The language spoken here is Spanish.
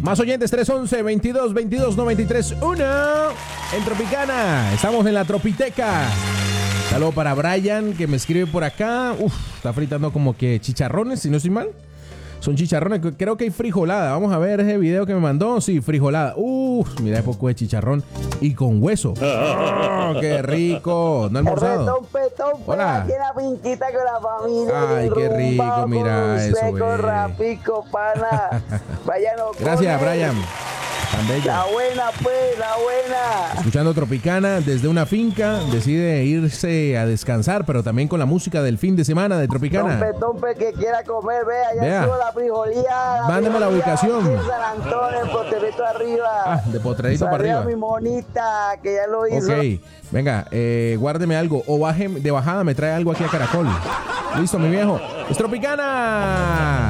Más oyentes, 311-22-22-93-1. En Tropicana. Estamos en la Tropiteca. Saludo para Brian, que me escribe por acá. Está fritando como que chicharrones, si no estoy mal. Son chicharrones, creo que hay frijolada. Vamos a ver ese video que me mandó. Sí, frijolada. Mira, poco de chicharrón y con hueso. Oh, ¡qué rico! ¿No ha almorzado? Hola. Aquí en la finquita con la familia. Ay, qué rico, mira eso. Rapico, pana. Gracias, Brian. Tan bella. La buena, pues, la buena. Escuchando Tropicana desde una finca, decide irse a descansar, pero también con la música del fin de semana de Tropicana. Tompe, que quiera comer, vea, ya la frijolía. Mándame la ubicación. San Antonio, en Potrerito arriba. De Potrerito para arriba. mi monita, que ya lo hizo. Ok, venga, guárdeme algo, o de bajada me trae algo aquí a Caracol. Listo, mi viejo. ¡Es Tropicana!